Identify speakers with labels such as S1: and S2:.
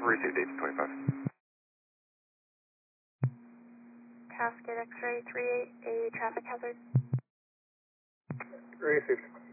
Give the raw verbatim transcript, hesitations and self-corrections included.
S1: Received eight twenty-five.
S2: Cascade X-ray three eight, a traffic hazard.
S3: Received.